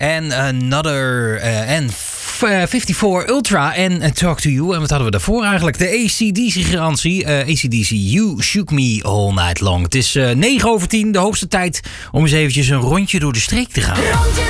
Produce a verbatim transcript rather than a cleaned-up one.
En Another uh, en vijfenvijftig Ultra en uh, Talk to You. En wat hadden we daarvoor eigenlijk? De A C D C-garantie. Uh, A C D C, You Shook Me All Night Long. Het is uh, negen over tien, de hoogste tijd om eens eventjes een rondje door de streek te gaan. Rondje